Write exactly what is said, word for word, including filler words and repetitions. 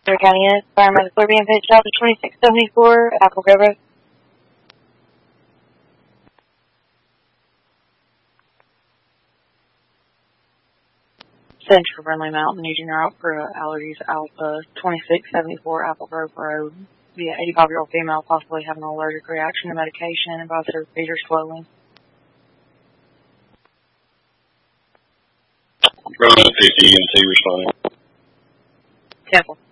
Missouri County is. Fire medical being pitched out to twenty-six seventy-four Apple Grove Road. Central Friendly Mountain using route for allergies Alpha twenty-six seventy-four Apple Grove Road. The eighty-five-year-old female possibly having an allergic reaction to medication and both her feet are swelling. Road fifty E M C responding. Temple.